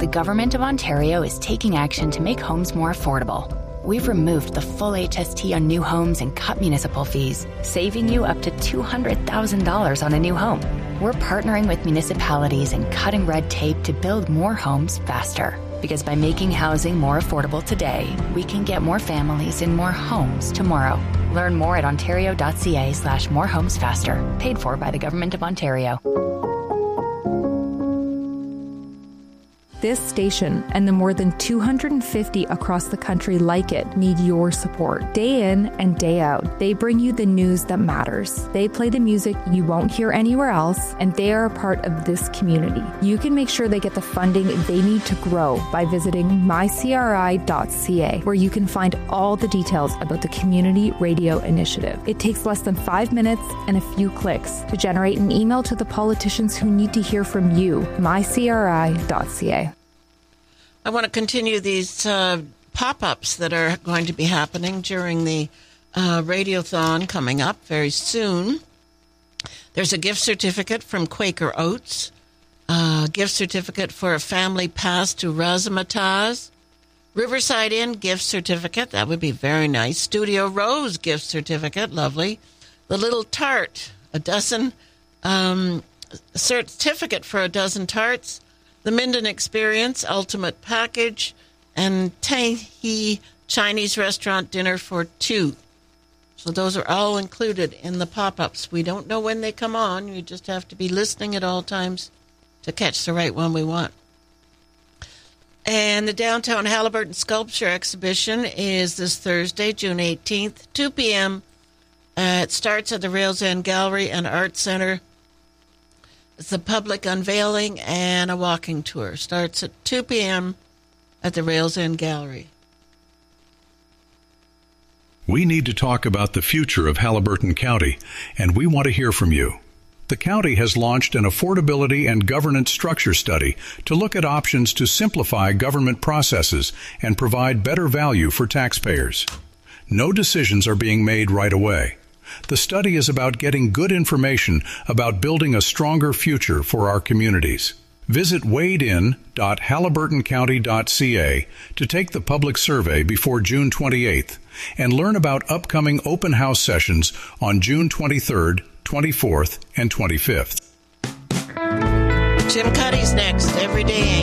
Government of Ontario is taking action to make homes more affordable. We've removed the full HST on new homes and cut municipal fees, saving you up to $200,000 on a new home. We're partnering with municipalities and cutting red tape to build more homes faster. Because by making housing more affordable today, we can get more families in more homes tomorrow. Learn more at ontario.ca/morehomesfaster. Paid for by the Government of Ontario. This station and the more than 250 across the country like it need your support. Day in and day out, they bring you the news that matters. They play the music you won't hear anywhere else, and they are a part of this community. You can make sure they get the funding they need to grow by visiting mycri.ca, where you can find all the details about the Community Radio Initiative. It takes less than 5 minutes and a few clicks to generate an email to the politicians who need to hear from you. mycri.ca. I want to continue these pop-ups that are going to be happening during the Radiothon coming up very soon. There's a gift certificate from Quaker Oats, a gift certificate for a family pass to Razzmatazz, Riverside Inn gift certificate, that would be very nice, Studio Rose gift certificate, lovely, The Little Tart, a dozen certificate for a dozen tarts, the Minden Experience Ultimate Package, and Tahi Chinese Restaurant Dinner for 2. So those are all included in the pop-ups. We don't know when they come on. You just have to be listening at all times to catch the right one we want. And the Downtown Haliburton Sculpture Exhibition is this Thursday, June 18th, 2 p.m. It starts at the Rails End Gallery and Art Center. It's a public unveiling and a walking tour. Starts at 2 p.m. at the Rails End Gallery. We need to talk about the future of Haliburton County, and we want to hear from you. The county has launched an affordability and governance structure study to look at options to simplify government processes and provide better value for taxpayers. No decisions are being made right away. The study is about getting good information about building a stronger future for our communities. Visit wadein.haliburtoncounty.ca to take the public survey before June 28th and learn about upcoming open house sessions on June 23rd, 24th, and 25th. Jim Cuddy's next, Everyday